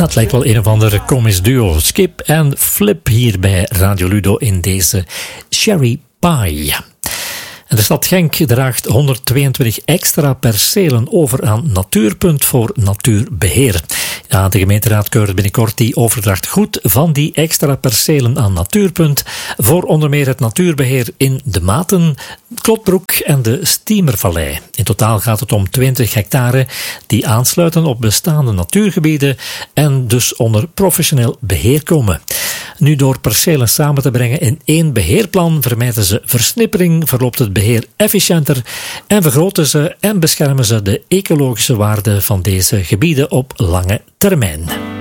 Het lijkt wel een of ander komisch duo. Skip en Flip hier bij Radio Ludo in deze Cherry Pie. En de stad Genk draagt 122 extra percelen over aan Natuurpunt voor natuurbeheer. Ja, de gemeenteraad keurt binnenkort die overdracht goed van die extra percelen aan Natuurpunt voor onder meer het natuurbeheer in De Maten, Klotbroek en de Stiemervallei. In totaal gaat het om 20 hectare die aansluiten op bestaande natuurgebieden en dus onder professioneel beheer komen. Nu door percelen samen te brengen in één beheerplan vermijden ze versnippering, verloopt het beheer efficiënter en vergroten ze en beschermen ze de ecologische waarde van deze gebieden op lange termijn.